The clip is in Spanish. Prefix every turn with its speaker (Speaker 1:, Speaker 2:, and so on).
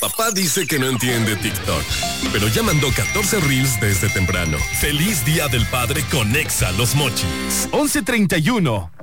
Speaker 1: Papá dice que no entiende TikTok, pero ya mandó 14 reels desde temprano. ¡Feliz Día del Padre con Exa Los Mochis!
Speaker 2: 11:31.